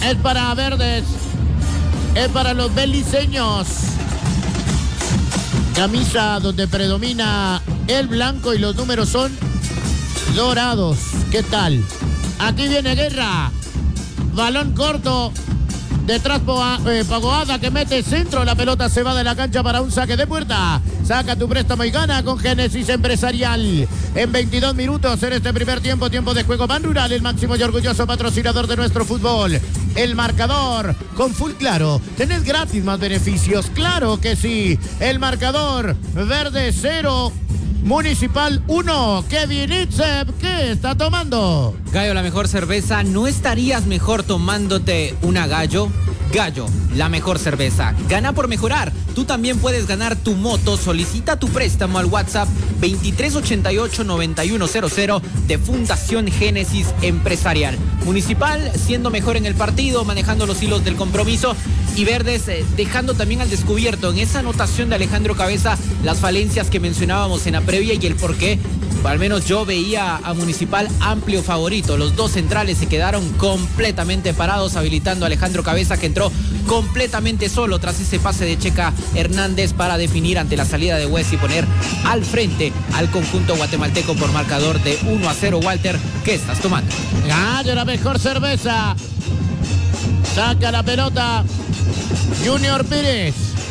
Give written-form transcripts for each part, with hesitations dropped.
Es para Verdes. Es para los beliceños. Camisa donde predomina el blanco y los números son dorados. ¿Qué tal? Aquí viene Guerra. Balón corto. Detrás Pagoada que mete centro. La pelota se va de la cancha para un saque de puerta. Saca tu préstamo y gana con Génesis Empresarial. En 22 minutos en este primer tiempo de juego Ban Rural, el máximo y orgulloso patrocinador de nuestro fútbol. El marcador con Full Claro. Tenés gratis más beneficios. Claro que sí. El marcador Verde 0. Municipal 1. Kevin Itzeb, ¿qué está tomando? Gallo, la mejor cerveza. ¿No estarías mejor tomándote una Gallo? Gallo, la mejor cerveza. Gana por mejorar. Tú también puedes ganar tu moto. Solicita tu préstamo al WhatsApp 2388-9100 de Fundación Génesis Empresarial. Municipal siendo mejor en el partido, manejando los hilos del compromiso. Y Verdes dejando también al descubierto en esa anotación de Alejandro Cabeza las falencias que mencionábamos en la previa y el por qué. Al menos yo veía a Municipal amplio favorito. Los dos centrales se quedaron completamente parados, habilitando a Alejandro Cabeza, que entró completamente solo tras ese pase de Checa Hernández para definir ante la salida de West y poner al frente al conjunto guatemalteco por marcador de 1-0. Walter, ¿qué estás tomando? Gallo, la mejor cerveza. Saca la pelota Junior Pérez.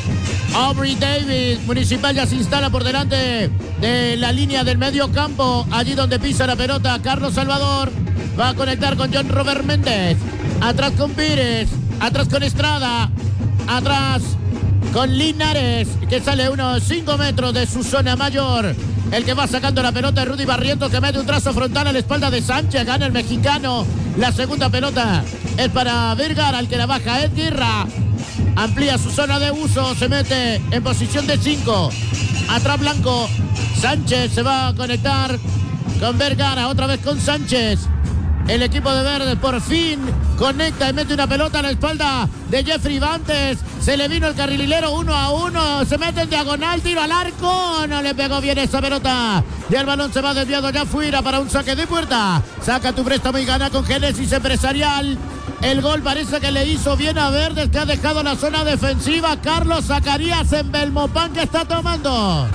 Aubrey David. Municipal ya se instala por delante de la línea del medio campo. Allí donde pisa la pelota Carlos Salvador. Va a conectar con John Robert Méndez. Atrás con Pérez. Atrás con Estrada. Atrás con Linares, que sale unos 5 metros de su zona mayor. El que va sacando la pelota es Rudy Barrientos, que mete un trazo frontal a la espalda de Sánchez. Gana el mexicano. La segunda pelota es para Vergara, al que la baja Ed Guerra. Amplía su zona de uso. Se mete en posición de 5. Atrás Blanco. Sánchez se va a conectar con Vergara. Otra vez con Sánchez. El equipo de Verdes por fin conecta y mete una pelota a la espalda de Jeffrey Bantes. Se le vino el carrilero 1-1. Se mete en diagonal, tiro al arco. No le pegó bien esa pelota. Y el balón se va desviado ya fuera para un saque de puerta. Saca tu préstamo y gana con Génesis Empresarial. El gol parece que le hizo bien a Verdes, que ha dejado la zona defensiva. Carlos Zacarías en Belmopán, que está tomando.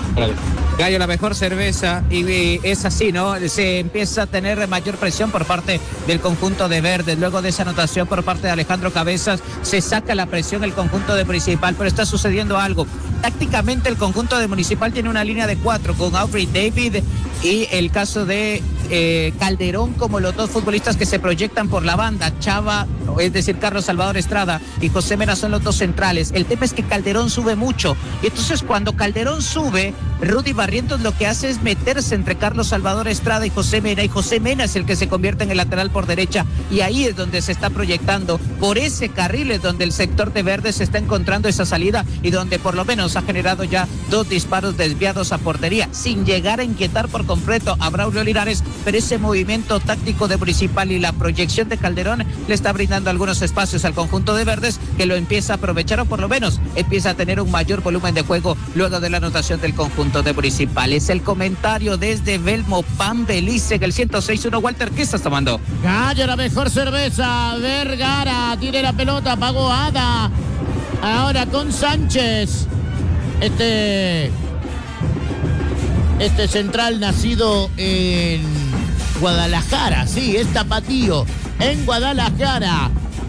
Gallo, la mejor cerveza, y es así, ¿no? Se empieza a tener mayor presión por parte del conjunto de Verdes. Luego de esa anotación por parte de Alejandro Cabezas, se saca la presión el conjunto de Municipal, pero está sucediendo algo. Tácticamente el conjunto de Municipal tiene una línea de 4 con Aubrey David y el caso de Calderón como los dos futbolistas que se proyectan por la banda. Chava, es decir, Carlos Salvador Estrada y José Mena son los dos centrales. El tema es que Calderón sube mucho y entonces cuando Calderón sube, Rudy Barrientos lo que hace es meterse entre Carlos Salvador Estrada y José Mena es el que se convierte en el lateral por derecha y ahí es donde se está proyectando. Por ese carril es donde el sector de Verdes se está encontrando esa salida y donde por lo menos ha generado ya 2 disparos desviados a portería sin llegar a inquietar por completo a Braulio Linares, pero ese movimiento táctico de Municipal y la proyección de Calderón le está brindando algunos espacios al conjunto de Verdes, que lo empieza a aprovechar o por lo menos empieza a tener un mayor volumen de juego luego de la anotación del conjunto de Municipal. Es el comentario desde Belmopán, Belice, en el 106.1. Walter, ¿qué estás tomando? Gallo, la mejor cerveza. Vergara tiene la pelota, pagó Ada. Ahora con Sánchez. Este central nacido en Guadalajara, sí, es tapatío, en Guadalajara.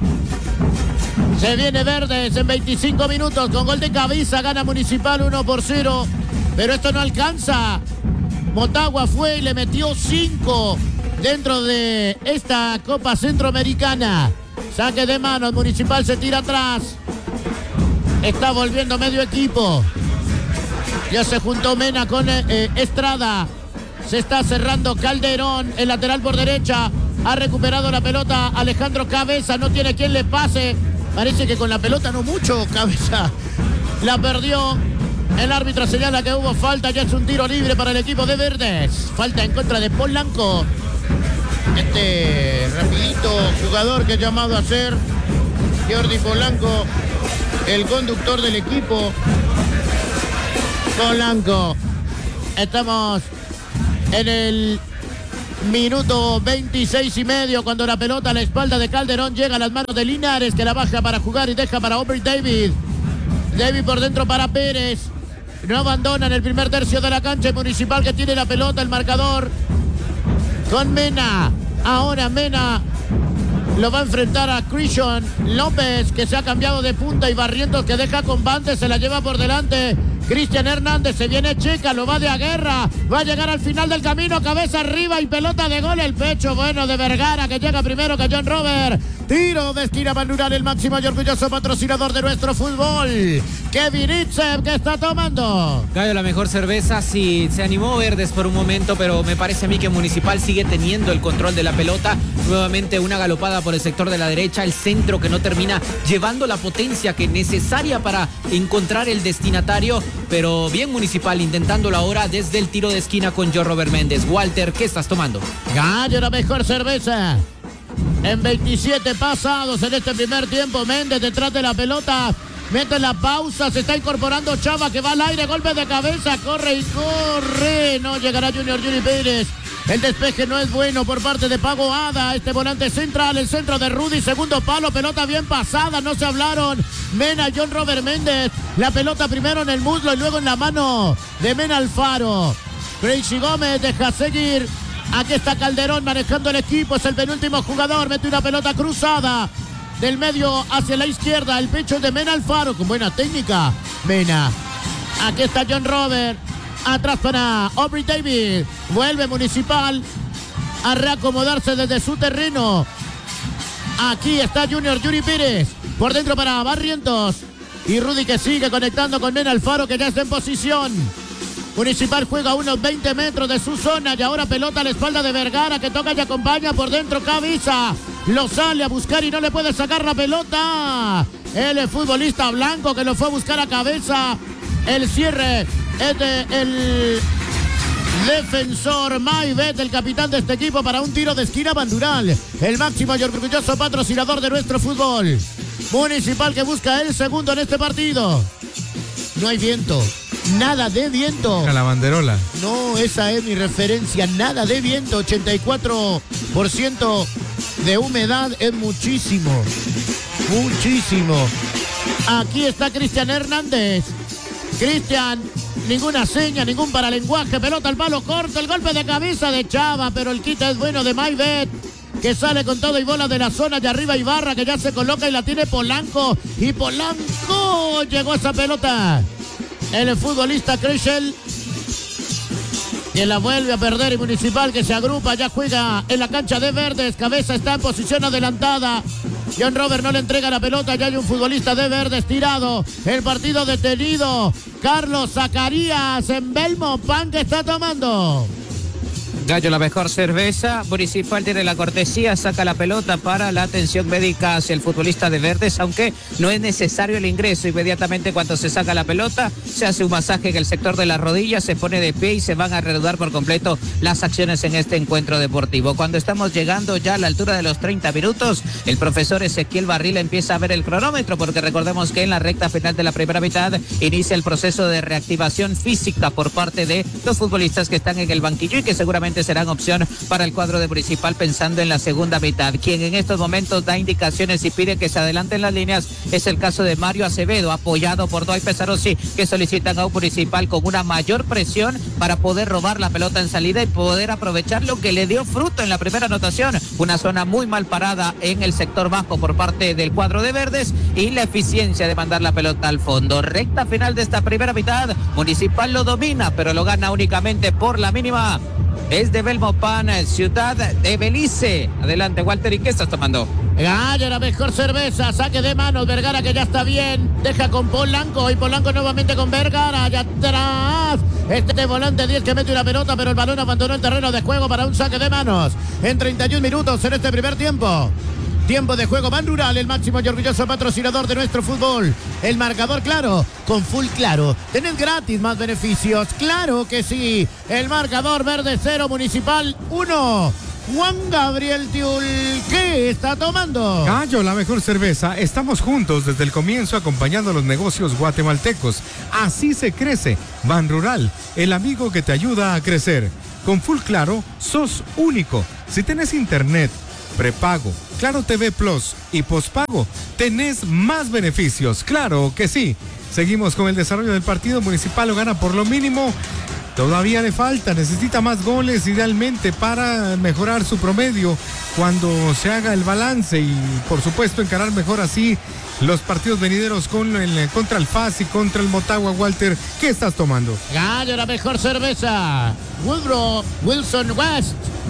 Se viene Verdes en 25 minutos con gol de cabeza, gana Municipal 1-0, pero esto no alcanza. Motagua fue y le metió 5 dentro de esta Copa Centroamericana. Saque de manos, Municipal se tira atrás. Está volviendo medio equipo. Ya se juntó Mena con Estrada. Se está cerrando Calderón, el lateral por derecha. Ha recuperado la pelota Alejandro Cabeza. No tiene quien le pase. Parece que con la pelota no mucho. Cabeza la perdió. El árbitro señala que hubo falta. Ya es un tiro libre para el equipo de Verdes. Falta en contra de Polanco. Este rapidito jugador que ha llamado a ser Jordi Polanco, el conductor del equipo. Polanco. Estamos en el Minuto 26:30, cuando la pelota a la espalda de Calderón llega a las manos de Linares, que la baja para jugar y deja para Aubrey David. David por dentro para Pérez. No abandona en el primer tercio de la cancha. Municipal que tiene la pelota, el marcador con Mena. Ahora Mena lo va a enfrentar a Christian López, que se ha cambiado de punta, y Barrientos, que deja con Bante, se la lleva por delante. Cristian Hernández, se viene Checa, lo va de a guerra, va a llegar al final del camino, cabeza arriba y pelota de gol, el pecho bueno de Vergara, que llega primero que John Robert. Tiro de esquina Bandural, el máximo y orgulloso patrocinador de nuestro fútbol. Kevin Itzev, que está tomando. Gallo, la mejor cerveza. Sí, se animó Verdes por un momento, pero me parece a mí que Municipal sigue teniendo el control de la pelota. Nuevamente una galopada por el sector de la derecha, el centro que no termina llevando la potencia que es necesaria para encontrar el destinatario, pero bien Municipal intentándolo ahora desde el tiro de esquina con John Robert Méndez. Walter, ¿qué estás tomando? Gallo, la mejor cerveza. En 27 pasados en este primer tiempo, Méndez detrás de la pelota, mete la pausa, se está incorporando Chava, que va al aire, golpe de cabeza, corre y corre, no llegará Junior Yuri Pérez. El despeje no es bueno por parte de Pago Ada, este volante central, el centro de Rudy, segundo palo, pelota bien pasada, no se hablaron. Mena, John Robert Méndez, la pelota primero en el muslo y luego en la mano de Mena Alfaro. Crazy Gómez deja seguir. Aquí está Calderón manejando el equipo, es el penúltimo jugador, mete una pelota cruzada del medio hacia la izquierda, el pecho de Mena Alfaro, con buena técnica, Mena. Aquí está John Robert, atrás para Aubrey David, vuelve Municipal a reacomodarse desde su terreno. Aquí está Junior Yuri Pérez, por dentro para Barrientos, y Rudy, que sigue conectando con Mena Alfaro, que ya está en posición. Municipal juega a unos 20 metros de su zona y ahora pelota a la espalda de Vergara, que toca y acompaña por dentro Cabeza. Lo sale a buscar y no le puede sacar la pelota. El futbolista blanco que lo fue a buscar a Cabeza. El cierre es del defensor Maibet, el capitán de este equipo, para un tiro de esquina Bandural. El máximo y orgulloso patrocinador de nuestro fútbol. Municipal que busca el segundo en este partido. No hay viento. Nada de viento. A la banderola. No, esa es mi referencia. Nada de viento. 84% de humedad es muchísimo. Muchísimo. Aquí está Cristian Hernández. Cristian, ninguna seña, ningún paralenguaje. Pelota al palo corto. El golpe de cabeza de Chava, pero el quita es bueno de Maibet, que sale con todo y bola de la zona. Y arriba Ibarra, que ya se coloca y la tiene Polanco. Y Polanco llegó a esa pelota. El futbolista Kreshel, que la vuelve a perder, y Municipal que se agrupa, ya juega en la cancha de Verdes. Cabeza está en posición adelantada. John Robert no le entrega la pelota, ya hay un futbolista de Verdes tirado. El partido detenido. Carlos Zacarías en Belmopán, que está tomando. Gallo, la mejor cerveza. Municipal tiene la cortesía, saca la pelota para la atención médica hacia el futbolista de Verdes, aunque no es necesario el ingreso. Inmediatamente cuando se saca la pelota, se hace un masaje en el sector de las rodillas, se pone de pie y se van a reanudar por completo las acciones en este encuentro deportivo. Cuando estamos llegando ya a la altura de los 30 minutos, el profesor Ezequiel Barril empieza a ver el cronómetro, porque recordemos que en la recta final de la primera mitad inicia el proceso de reactivación física por parte de los futbolistas que están en el banquillo y que seguramente serán opción para el cuadro de Municipal pensando en la segunda mitad. Quien en estos momentos da indicaciones y pide que se adelanten las líneas es el caso de Mario Acevedo, apoyado por Dwight Pesarossi, que solicitan a un Municipal con una mayor presión para poder robar la pelota en salida y poder aprovechar lo que le dio fruto en la primera anotación. Una zona muy mal parada en el sector bajo por parte del cuadro de Verdes y la eficiencia de mandar la pelota al fondo. Recta final de esta primera mitad, Municipal lo domina, pero lo gana únicamente por la mínima. Es de Belmopán, ciudad de Belice. Adelante, Walter, ¿y qué estás tomando? Gallo, la mejor cerveza, saque de manos, Vergara, que ya está bien, deja con Polanco, y Polanco nuevamente con Vergara, allá atrás, este volante 10 que mete una pelota, pero el balón abandonó el terreno de juego para un saque de manos, en 31 minutos en este primer tiempo. Tiempo de juego Bandural, el máximo y orgulloso patrocinador de nuestro fútbol. El marcador claro, con Full Claro. ¿Tenés gratis más beneficios? ¡Claro que sí! El marcador Verde 0, Municipal 1. Juan Gabriel Tiul, ¿qué está tomando? Gallo, la mejor cerveza. Estamos juntos desde el comienzo acompañando a los negocios guatemaltecos. Así se crece. Banrural, el amigo que te ayuda a crecer. Con Full Claro, sos único. Si tenés internet, prepago, Claro TV Plus y pospago, tenés más beneficios. Claro que sí. Seguimos con el desarrollo del partido. Municipal lo gana por lo mínimo. Todavía le falta, necesita más goles idealmente para mejorar su promedio cuando se haga el balance y por supuesto encarar mejor así los partidos venideros contra el FAS y contra el Motagua. Walter, ¿qué estás tomando? Gallo, la mejor cerveza. Woodrow Wilson West.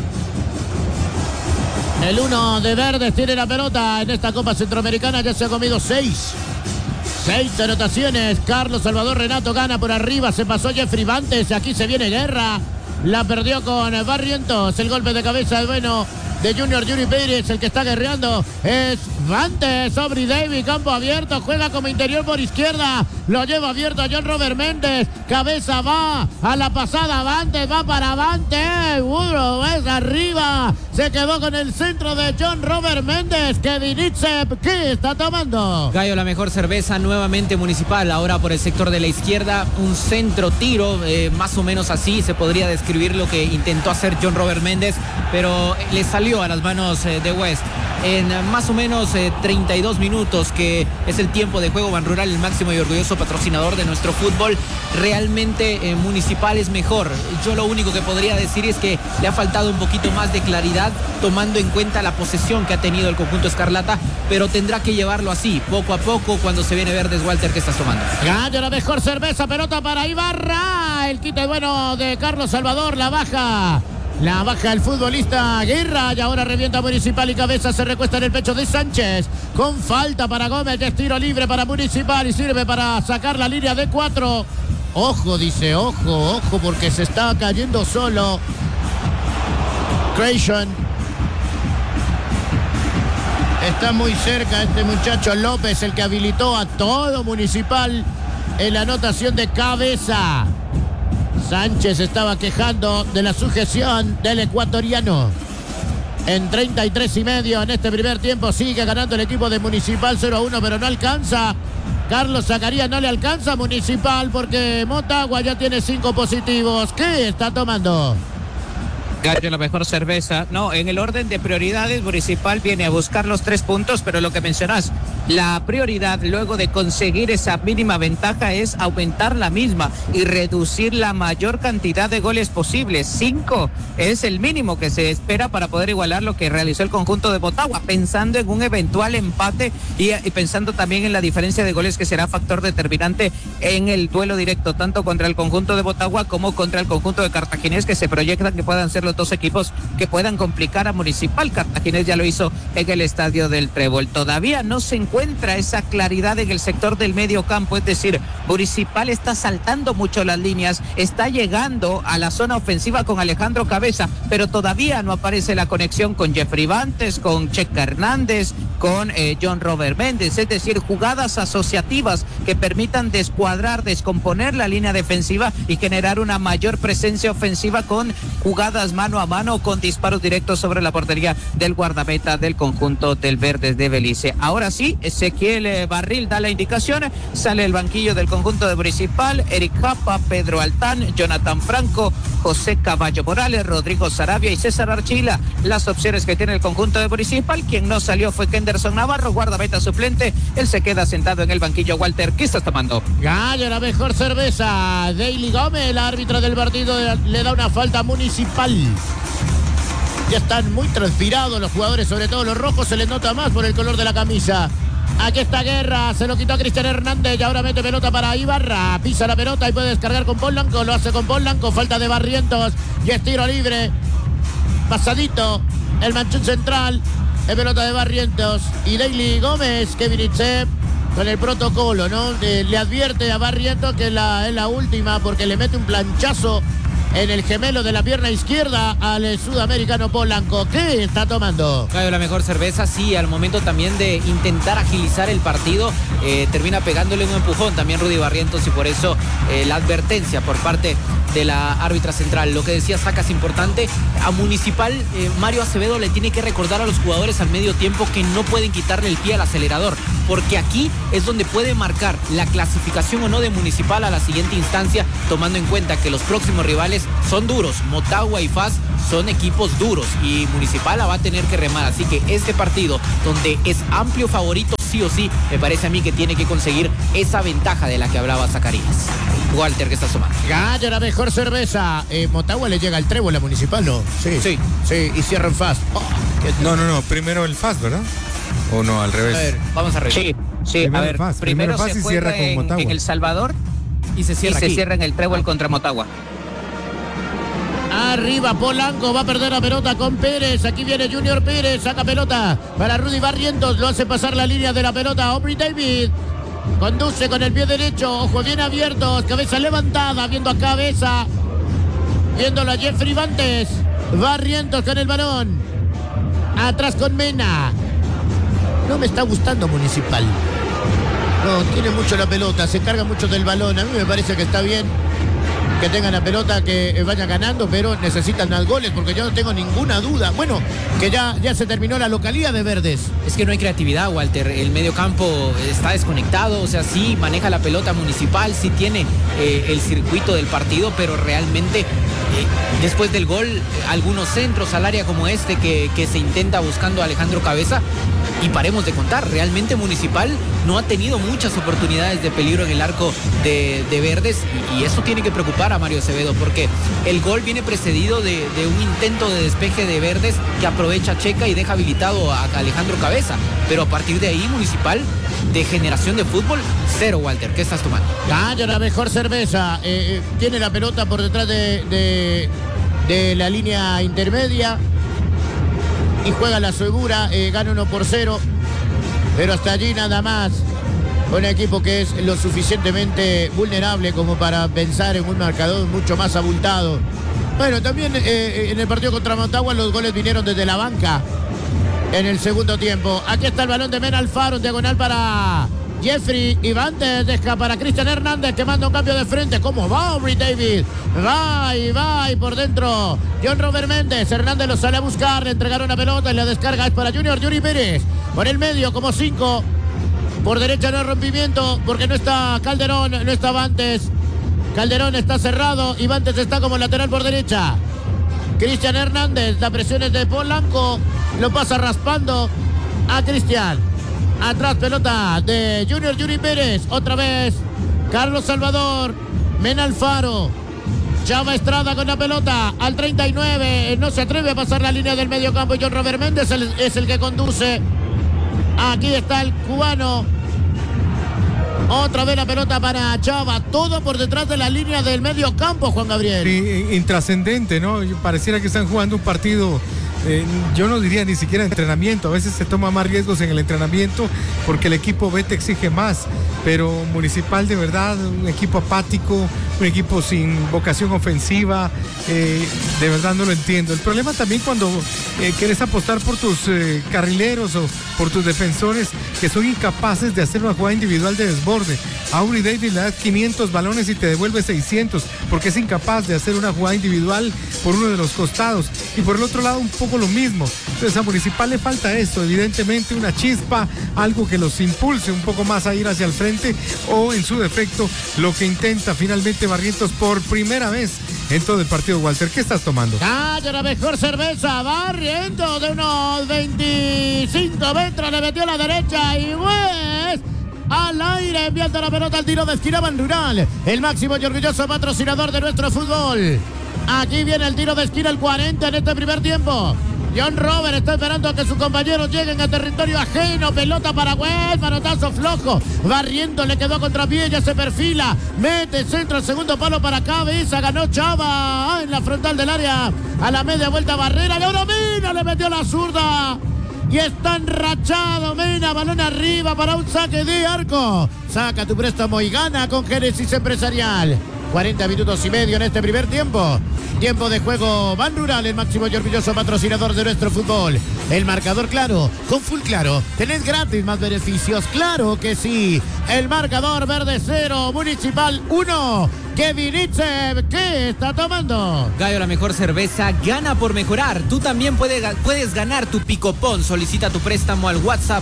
El 1 de Verdes tiene la pelota en esta Copa Centroamericana, ya se ha comido 6 anotaciones. Carlos Salvador Renato gana por arriba, se pasó Jeffrey Vantes, aquí se viene guerra, la perdió con Barrientos, el golpe de cabeza es bueno de Junior Yuri Pérez, el que está guerreando es Vantes. Aubrey Davis, campo abierto, juega como interior por izquierda, lo lleva abierto a John Robert Méndez, cabeza va a la pasada, Vantes va para Vantes, Woodrow es arriba, se quedó con el centro de John Robert Méndez. Kevin Itzep, ¿qué está tomando? Gallo, la mejor cerveza, nuevamente Municipal, ahora por el sector de la izquierda, un centro tiro, más o menos así se podría describir lo que intentó hacer John Robert Méndez, pero le salió a las manos de West. En más o menos 32 minutos, que es el tiempo de juego, Ban Rural, el máximo y orgulloso patrocinador de nuestro fútbol, realmente Municipal es mejor. Yo lo único que podría decir es que le ha faltado un poquito más de claridad, tomando en cuenta la posesión que ha tenido el conjunto escarlata, pero tendrá que llevarlo así, poco a poco, cuando se viene Verdes. Walter, ¿qué estás tomando? Gallo, la mejor cerveza, pelota para Ibarra, el quite bueno de Carlos Salvador, la baja el futbolista Guerra y ahora revienta Municipal y cabeza se recuesta en el pecho de Sánchez con falta para Gómez, es tiro libre para Municipal y sirve para sacar la línea de 4. Ojo, dice, ojo, porque se está cayendo solo Creation. Está muy cerca este muchacho López, el que habilitó a todo Municipal en la anotación de cabeza. Sánchez estaba quejando de la sujeción del ecuatoriano. En 33.5 en este primer tiempo sigue ganando el equipo de Municipal 0-1, pero no alcanza. Carlos Zacarías no le alcanza a Municipal porque Motagua ya tiene 5 positivos. ¿Qué está tomando? Gallo, la mejor cerveza. No, en el orden de prioridades, Municipal viene a buscar los 3 puntos, pero lo que mencionas, la prioridad luego de conseguir esa mínima ventaja es aumentar la misma y reducir la mayor cantidad de goles posibles. 5 es el mínimo que se espera para poder igualar lo que realizó el conjunto de Motagua, pensando en un eventual empate y pensando también en la diferencia de goles que será factor determinante en el duelo directo, tanto contra el conjunto de Motagua como contra el conjunto de Cartaginés, que se proyectan que puedan ser los 2 equipos que puedan complicar a Municipal. Cartaginés ya lo hizo en el estadio del Trébol. Todavía no se encuentra esa claridad en el sector del medio campo, es decir, Municipal está saltando mucho las líneas, está llegando a la zona ofensiva con Alejandro Cabeza, pero todavía no aparece la conexión con Jeffrey Vantes, con Checa Hernández, con John Robert Méndez, es decir, jugadas asociativas que permitan descuadrar, descomponer la línea defensiva y generar una mayor presencia ofensiva con jugadas mano a mano, con disparos directos sobre la portería del guardameta del conjunto del Verdes de Belice. Ahora sí, Ezequiel Barril da la indicación, sale el banquillo del conjunto de Municipal, Eric Japa, Pedro Altán, Jonathan Franco, José Caballo Morales, Rodrigo Sarabia y César Archila, las opciones que tiene el conjunto de Municipal. Quien no salió fue Kenderson Navarro, guardameta suplente, él se queda sentado en el banquillo. Walter, ¿qué estás tomando? Gallo, la mejor cerveza. Daily Gómez, la árbitra del partido, le da una falta a Municipal. Ya están muy transpirados los jugadores, sobre todo los rojos, se les nota más por el color de la camisa. Aquí está Guerra, se lo quitó a Cristian Hernández y ahora mete pelota para Ibarra, pisa la pelota y puede descargar con Paul Blanco, lo hace con Paul Blanco, falta de Barrientos y es tiro libre, pasadito, el manchón central, es pelota de Barrientos y Daily Gómez, Kevin Itzep, con el protocolo, ¿no? Le advierte a Barrientos que es la última porque le mete un planchazo en el gemelo de la pierna izquierda al sudamericano Polanco. ¿Qué está tomando? Gallo, la mejor cerveza, sí, al momento también de intentar agilizar el partido, termina pegándole un empujón también Rudy Barrientos y por eso la advertencia por parte de la árbitra central. Lo que decía Saca es importante. A Municipal, Mario Acevedo le tiene que recordar a los jugadores al medio tiempo que no pueden quitarle el pie al acelerador, porque aquí es donde puede marcar la clasificación o no de Municipal a la siguiente instancia, tomando en cuenta que los próximos rivales rivales son duros. Motagua y FAS son equipos duros y Municipal la va a tener que remar. Así que este partido, donde es amplio favorito, sí o sí, me parece a mí que tiene que conseguir esa ventaja de la que hablaba Zacarías. Walter, ¿qué estás tomando? Gallo, la mejor cerveza. Motagua le llega al trébol a Municipal, ¿no? Sí, y cierran fast. No, primero el FAS, ¿verdad? ¿O no, al revés? A ver, vamos a revisar. Sí, Primero a ver, FAS, primero FAS se y juega cierra con Motagua. en El Salvador Y se cierra aquí. en el trébol contra Motagua. Arriba Polanco, va a perder la pelota con Pérez. Aquí viene Junior Pérez, saca pelota para Rudy Barrientos, lo hace pasar la línea de la pelota. Aubrey David conduce con el pie derecho, ojos bien abiertos, cabeza levantada, viendo a cabeza, viéndolo a Jeffrey Vantes. Barrientos con el balón, atrás con Mena. No me está gustando Municipal. No, tiene mucho la pelota, se carga mucho del balón. A mí me parece que está bien que tengan la pelota, que vayan ganando, pero necesitan más goles, porque yo no tengo ninguna duda. Bueno, que ya se terminó la localía de Verdes. Es que no hay creatividad, Walter. El medio campo está desconectado. O sea, sí maneja la pelota Municipal, sí tiene el circuito del partido, pero realmente después del gol, algunos centros al área como este que se intenta buscando a Alejandro Cabeza. Y paremos de contar, realmente Municipal no ha tenido muchas oportunidades de peligro en el arco de Verdes, y eso tiene que preocupar a Mario Acevedo, porque el gol viene precedido de un intento de despeje de Verdes que aprovecha Checa y deja habilitado a Alejandro Cabeza, pero a partir de ahí Municipal, de generación de fútbol, cero. Walter, ¿qué estás tomando? Gallo, la mejor cerveza. Tiene la pelota por detrás de la línea intermedia y juega la segura, gana 1-0, pero hasta allí nada más. Un equipo que es lo suficientemente vulnerable como para pensar en un marcador mucho más abultado. Bueno, también en el partido contra Motagua los goles vinieron desde la banca en el segundo tiempo. Aquí está el balón de Mena Alfaro, diagonal para Jeffrey Ivantes, deja para Cristian Hernández, que manda un cambio de frente. ¿Cómo va Aubrey David? Va y por dentro John Robert Méndez. Hernández lo sale a buscar, le entregaron la pelota y la descarga es para Junior Pérez. Por el medio como 5. Por derecha no hay rompimiento porque no está Calderón, no está Vantes. Calderón está cerrado y Vantes está como lateral por derecha. Cristian Hernández, la presión es de Polanco, lo pasa raspando a Cristian. Atrás pelota de Junior Pérez. Otra vez Carlos Salvador. Mena Alfaro. Chava Estrada con la pelota al 39. No se atreve a pasar la línea del medio campo. John Robert Méndez es el que conduce. Aquí está el cubano. Otra vez la pelota para Chava. Todo por detrás de la línea del medio campo, Juan Gabriel. Sí, intrascendente, ¿no? Pareciera que están jugando un partido. Yo no diría ni siquiera entrenamiento, a veces se toma más riesgos en el entrenamiento porque el equipo B te exige más, pero Municipal de verdad, un equipo apático, un equipo sin vocación ofensiva, de verdad no lo entiendo. El problema también cuando quieres apostar por tus carrileros o por tus defensores que son incapaces de hacer una jugada individual de desborde. A Aubrey David le das 500 balones y te devuelve 600 porque es incapaz de hacer una jugada individual por uno de los costados, y por el otro lado un poco lo mismo. Entonces a Municipal le falta esto, evidentemente una chispa, algo que los impulse un poco más a ir hacia el frente, o en su defecto lo que intenta finalmente Barrientos por primera vez en todo el partido. Walter, ¿qué estás tomando? Calla, la mejor cerveza. Barrientos de unos 25 metros, le metió a la derecha y pues al aire enviando la pelota al tiro de esquina Ban Rural, el máximo y orgulloso patrocinador de nuestro fútbol. Aquí viene el tiro de esquina, el 40 en este primer tiempo. John Robert está esperando a que sus compañeros lleguen a territorio ajeno. Pelota para Güell, manotazo flojo. Barrientos le quedó a contrapié, ya se perfila. Mete centro al segundo palo para Cabeza. Ganó Chava en la frontal del área. A la media vuelta Barrera. Y ahora Mena le metió la zurda. Y está enrachado Mena, balón arriba para un saque de arco. Saca tu préstamo y gana con Génesis Empresarial. 40 minutos y medio en este primer tiempo. Tiempo de juego Ban Rural, el máximo y orgulloso patrocinador de nuestro fútbol. El marcador claro, con Full Claro, tenés gratis más beneficios, claro que sí. El marcador Verde 0, Municipal 1. Kevin Itzev, ¿qué está tomando? Gallo, la mejor cerveza, gana por mejorar. Tú también puedes ganar tu Picopón. Solicita tu préstamo al WhatsApp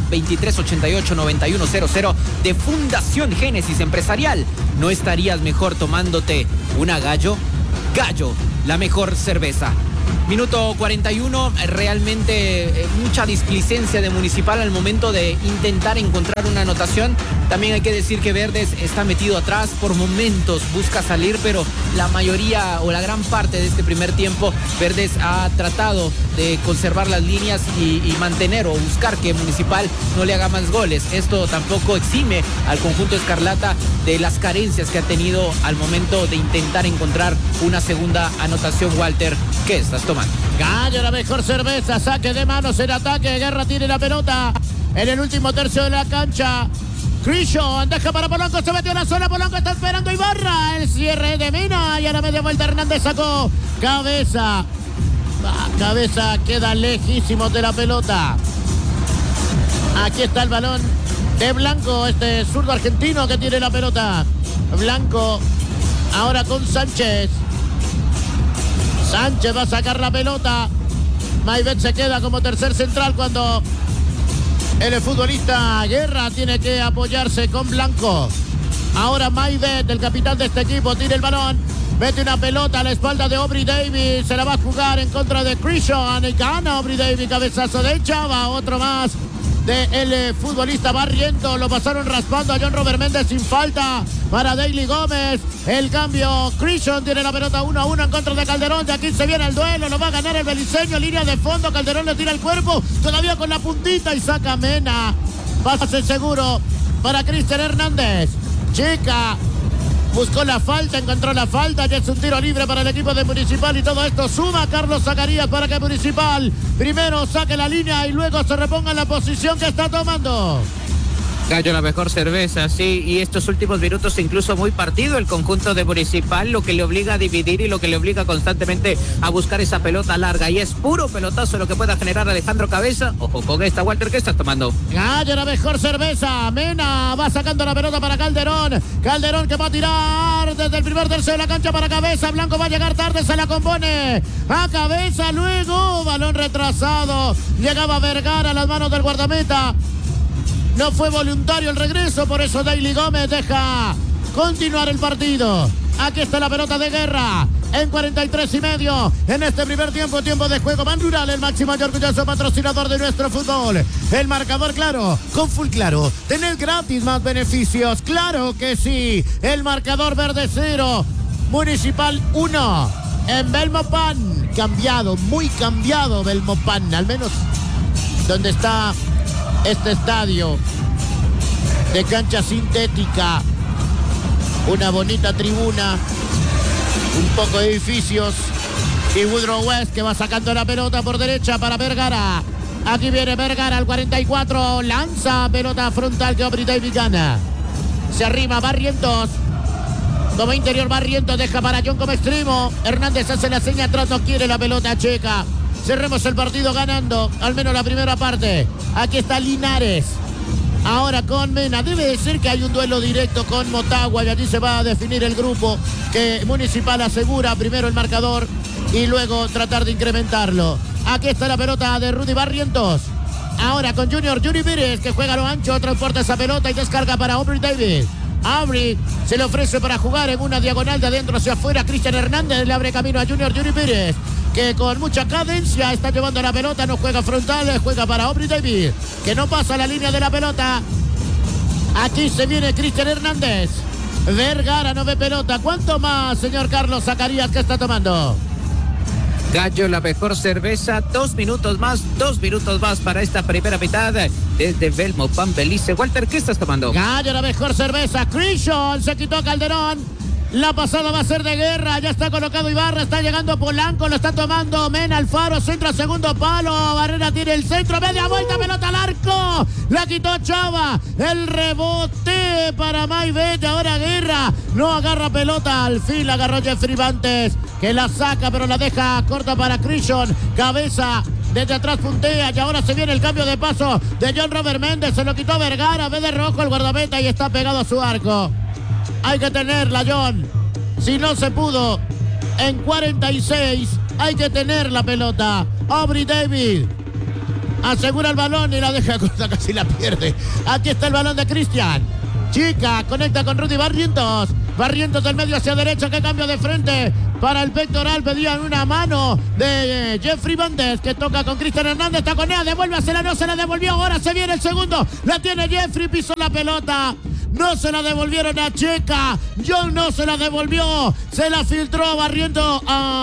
2388-9100 de Fundación Génesis Empresarial. ¿No estarías mejor tomándote una Gallo? Gallo, la mejor cerveza. Minuto 41, realmente mucha displicencia de Municipal al momento de intentar encontrar una anotación. También hay que decir que Verdes está metido atrás, por momentos busca salir, pero la mayoría o la gran parte de este primer tiempo, Verdes ha tratado de conservar las líneas y mantener o buscar que Municipal no le haga más goles. Esto tampoco exime al conjunto escarlata de las carencias que ha tenido al momento de intentar encontrar una segunda anotación. Walter, ¿qué estás tomando? Gallo, la mejor cerveza, saque de manos en ataque, Guerra tiene la pelota en el último tercio de la cancha. Christian deja para Polanco, se metió en la zona, Polanco está esperando Ibarra, el cierre de Mena y a la media vuelta Hernández sacó cabeza. Cabeza queda lejísimo de la pelota. Aquí está el balón de Blanco, este zurdo argentino que tiene la pelota. Blanco ahora con Sánchez. Sánchez va a sacar la pelota. Maibet se queda como tercer central cuando el futbolista Guerra tiene que apoyarse con Blanco. Ahora Maibet, el capitán de este equipo, tira el balón. Mete una pelota a la espalda de Aubrey Davis. Se la va a jugar en contra de Christian. Y gana Aubrey Davis. Cabezazo de Chava. Otro más del futbolista Barrientos. Lo pasaron raspando a John Robert Méndez sin falta para Daily Gómez. El cambio, Christian tiene la pelota 1-1 en contra de Calderón. De aquí se viene el duelo, lo va a ganar el beliceño. Línea de fondo, Calderón le tira el cuerpo, todavía con la puntita y saca Mena. Pase seguro para Cristian Hernández. Chica buscó la falta, encontró la falta, ya es un tiro libre para el equipo de Municipal y todo esto suma Carlos Zacarías para que Municipal primero saque la línea y luego se reponga en la posición que está tomando. Gallo, la mejor cerveza, sí, y estos últimos minutos incluso muy partido el conjunto de Municipal, lo que le obliga a dividir y lo que le obliga constantemente a buscar esa pelota larga, y es puro pelotazo lo que pueda generar Alejandro Cabeza. Ojo con esta, Walter, ¿qué estás tomando? Gallo, la mejor cerveza. Mena va sacando la pelota para Calderón. Calderón que va a tirar desde el primer tercio de la cancha para Cabeza. Blanco va a llegar tarde, se la compone a Cabeza, luego balón retrasado. Llegaba Vergara a las manos del guardameta. No fue voluntario el regreso, por eso Daily Gómez deja continuar el partido. Aquí está la pelota de Guerra en 43.5 en este primer tiempo de juego. Ban Rural, el máximo y orgulloso patrocinador de nuestro fútbol. El marcador claro, con Full Claro. Tenés gratis más beneficios, claro que sí. El marcador verde 0, Municipal 1. En Belmopan, cambiado, muy cambiado Belmopan, al menos donde está este estadio de cancha sintética, una bonita tribuna, un poco de edificios y Woodrow West que va sacando la pelota por derecha para Vergara. Aquí viene Vergara al 44, lanza pelota frontal que Aubrey Davis gana. Se arrima Barrientos, como interior Barrientos deja para John Comestrimo. Hernández hace la seña atrás, no quiere la pelota checa. Cerremos el partido ganando, al menos la primera parte. Aquí está Linares. Ahora con Mena. Debe de ser que hay un duelo directo con Motagua y allí se va a definir el grupo que Municipal asegura primero el marcador y luego tratar de incrementarlo. Aquí está la pelota de Rudy Barrientos. Ahora con Junior Pérez que juega a lo ancho, transporta esa pelota y descarga para Aubrey Davis. Aubrey se le ofrece para jugar en una diagonal de adentro hacia afuera. Cristian Hernández le abre camino a Junior Pérez, que con mucha cadencia está llevando la pelota, no juega frontal, juega para Aubrey Davis, que no pasa la línea de la pelota. Aquí se viene Cristian Hernández. Vergara no ve pelota. ¿Cuánto más, señor Carlos Zacarías, que está tomando? Gallo, la mejor cerveza, 2 minutos más para esta primera mitad desde Belmopan, Belice. Walter, ¿qué estás tomando? Gallo, la mejor cerveza. Christian se quitó a Calderón. La pasada va a ser de Guerra, ya está colocado Ibarra, está llegando Polanco, lo está tomando Mena Alfaro, centro a segundo palo, Barrera tiene el centro, media vuelta, pelota al arco, la quitó Chava, el rebote para Maibet, ahora Guerra, no agarra pelota, al fin la agarró Jeffrey Bantes, que la saca pero la deja corta para Christian, Cabeza. Desde atrás puntea y ahora se viene el cambio de paso de John Robert Méndez, se lo quitó Vergara, ve de rojo el guardameta y está pegado a su arco. Hay que tenerla, John. Si no se pudo en 46, hay que tener la pelota. Aubrey Davis asegura el balón y la deja corta, casi la pierde. Aquí está el balón de Cristian. Chica, conecta con Rudy Barrientos. Barrientos del medio hacia derecha, que cambio de frente para el pectoral. Pedían una mano de Jeffrey Valdés, que toca con Cristian Hernández. Taconea, devuélvasela, no se la devolvió. Ahora se viene el segundo. La tiene Jeffrey, pisó la pelota. No se la devolvieron a Checa. John no se la devolvió. Se la filtró barriendo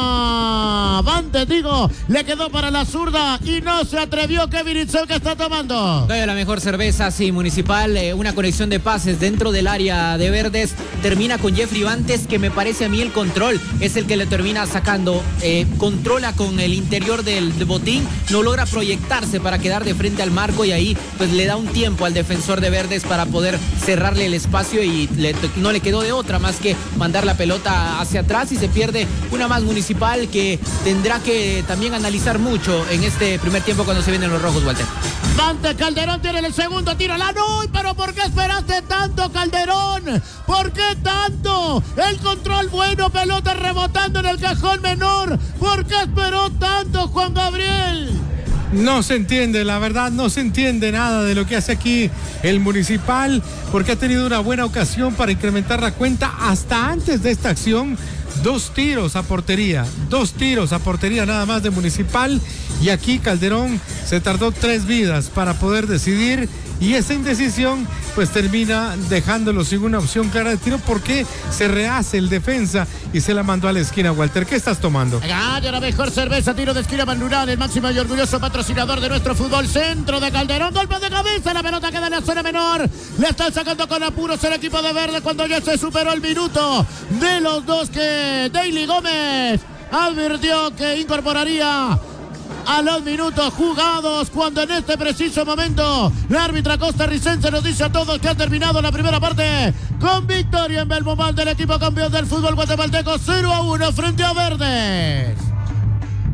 a Valdés, le quedó para la zurda y no se atrevió. Kevin Itzel, que está tomando. Gallo, la mejor cerveza, sí, Municipal. Una conexión de pases dentro del área de Verdes. Termina con Jeffrey Valdés, que me parece a mí el control es el que le termina sacando. Controla con el interior del botín. No logra proyectarse para quedar de frente al marco y ahí pues le da un tiempo al defensor de Verdes para poder cerrarle el espacio y no le quedó de otra más que mandar la pelota hacia atrás y se pierde una más Municipal que tendrá que también analizar mucho en este primer tiempo cuando se vienen los rojos, Walter. Dante Calderón tiene el segundo tiro. ¡La no! ¿Pero por qué esperaste tanto, Calderón? ¿Por qué tanto? El control bueno, pelota rebotando en el cajón menor. ¿Por qué esperó tanto, Juan Gabriel? No se entiende, la verdad, no se entiende nada de lo que hace aquí el Municipal, porque ha tenido una buena ocasión para incrementar la cuenta hasta antes de esta acción. 2 tiros a portería nada más de Municipal, y aquí Calderón se tardó 3 vidas para poder decidir, y esa indecisión pues termina dejándolo sin una opción clara de tiro porque se rehace el defensa y se la mandó a la esquina. Walter, ¿qué estás tomando? Gallo, la mejor cerveza, tiro de esquina Bandurán, el máximo y orgulloso patrocinador de nuestro fútbol. Centro de Calderón, golpe de cabeza, la pelota queda en la zona menor. Le están sacando con apuros el equipo de Verde cuando ya se superó el minuto de los dos, que Daily Gómez advirtió que incorporaría a los minutos jugados, cuando en este preciso momento la árbitra costarricense nos dice a todos que ha terminado la primera parte con victoria en Belmont del equipo campeón del fútbol guatemalteco 0-1 frente a Verdes.